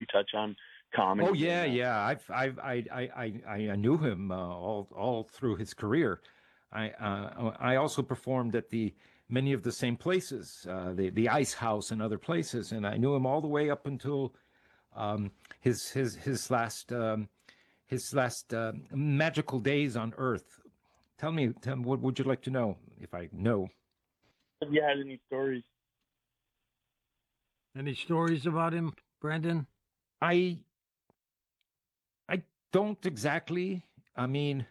touch on Oh comedy yeah, and yeah. I knew him all through his career. I also performed at the many of the same places, the Ice House and other places, and I knew him all the way up until um, his last magical days on Earth. Tell me, what would you like to know if I know? if you had any stories. Any stories about him, Brandon? I I don't exactly. I mean,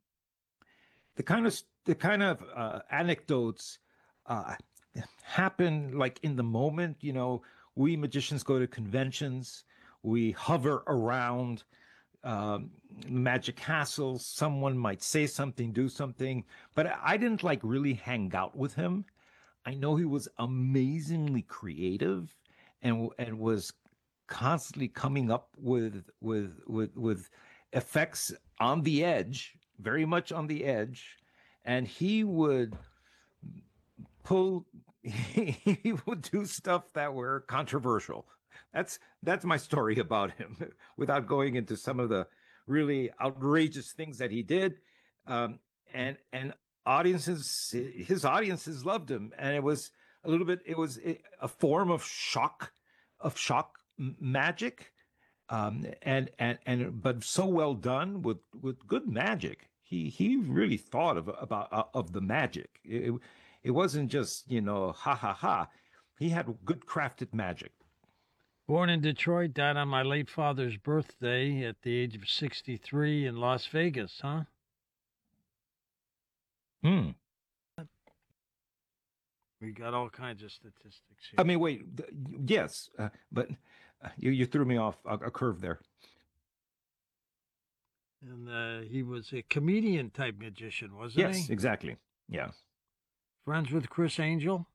the kind of anecdotes uh, happen like in the moment. You know, we magicians go to conventions, we hover around magic castles. Someone might say something, do something, but I didn't like really hang out with him. I know he was amazingly creative and was constantly coming up with effects on the edge, very much on the edge, and he would pull he would do stuff that were controversial. That's my story about him without going into some of the really outrageous things that he did. And audiences his audiences loved him, and it was a little bit it was a form of shock magic, and but so well done with good magic. He really thought about of the magic. It wasn't just, ha ha ha. He had good crafted magic. Born in Detroit, died on my late father's birthday at the age of 63 in Las Vegas, huh? Hmm. We got all kinds of statistics I here. mean, wait, yes, but you threw me off a curve there. And he was a comedian type magician, wasn't Yes, he? exactly. Yeah. Friends with Chris Angel?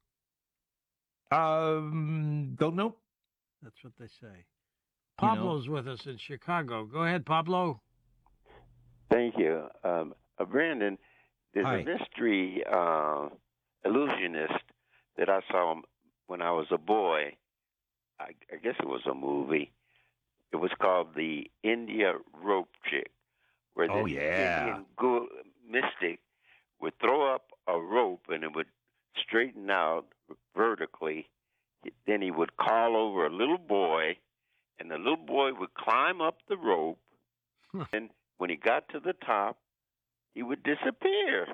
Don't know. That's what they say. You know. Pablo's with us in Chicago. Go ahead, Pablo. Thank you. Brandon, there's a Hi. mystery illusionist that I saw when I was a boy. I guess it was a movie. It was called The India Rope Chick, where Oh this yeah. Indian mystic would throw up a rope and it would straighten out vertically. Then he would call over a little boy, and the little boy would climb up the rope. And when he got to the top, he would disappear.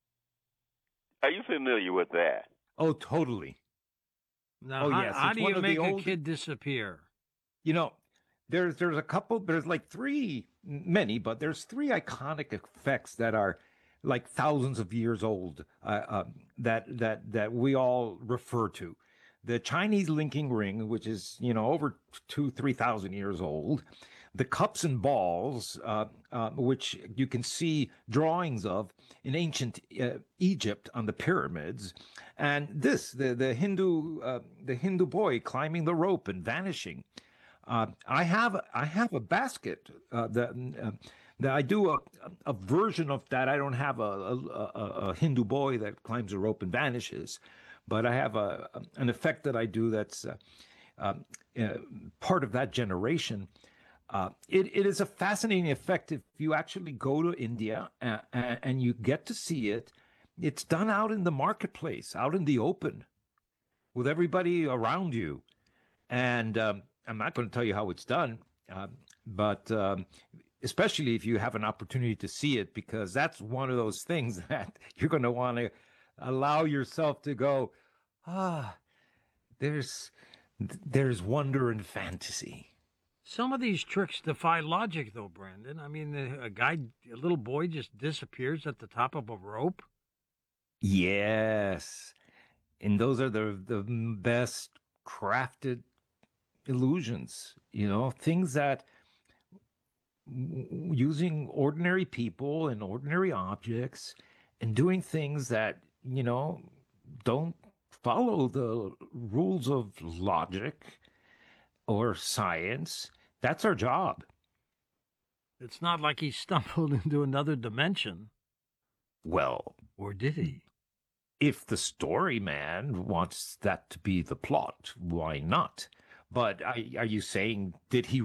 Are you familiar with that? Oh, totally. Now, Oh how, yes. how It's do one you of the make a old. kid disappear? You know, there's a couple. There's like three, many, but there's three iconic effects that are like thousands of years old. That we all refer to. The Chinese linking ring, which is over 3,000 years old. The cups and balls, which you can see drawings of in ancient Egypt on the pyramids, and the Hindu boy climbing the rope and vanishing. I have a basket that I do a version of that. I don't have a Hindu boy that climbs a rope and vanishes, but I have an effect that I do that's uh, uh, part of that generation. It is a fascinating effect if you actually go to India and you get to see it. It's done out in the marketplace, out in the open, with everybody around you. And I'm not going to tell you how it's done, but especially if you have an opportunity to see it, because that's one of those things that you're going to want to allow yourself to go, ah, there's there's wonder and fantasy. Some of these tricks defy logic, though, Brandon. I mean, a little boy just disappears at the top of a rope. Yes, and those are the best crafted illusions. Things that using ordinary people and ordinary objects and doing things that, don't follow the rules of logic or science. That's our job. It's not like he stumbled into another dimension, Well, or did he? if the story man wants that to be the plot, why not? But are you saying, did he